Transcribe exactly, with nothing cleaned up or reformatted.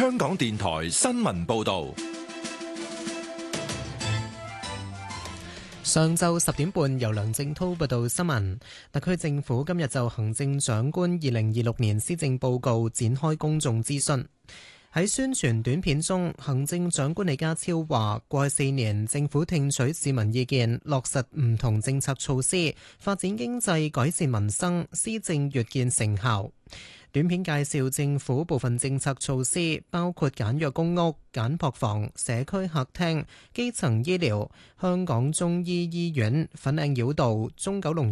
香港電台新聞報道。 上晝十點半，由梁正濤報道新聞。特區政府今日就行政長官二零二六年施政報告展開公眾諮詢。喺宣傳短片中，行政長官李家超話：過去四年，政府聽取市民意見，落實唔同政策措施，發展經濟、改善民生，施政越見成效。短片介紹政府部分政策措施，包括簡約公屋、簡樸房、社區客廳、基層醫療、香港中醫醫院、粉嶺繞道、中九龍